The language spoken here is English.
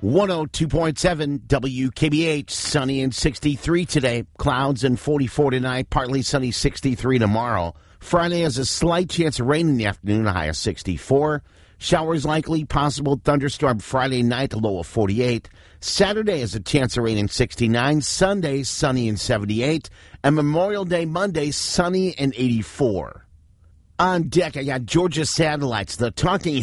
102.7 WKBH, sunny and 63 today. Clouds and 44 tonight, partly sunny 63 tomorrow. Friday has a slight chance of rain in the afternoon, a high of 64. Showers likely, possible thunderstorm Friday night, a low of 48. Saturday has a chance of rain in 69. Sunday, sunny and 78. And Memorial Day Monday, sunny and 84. On deck, I got Georgia Satellites, the talking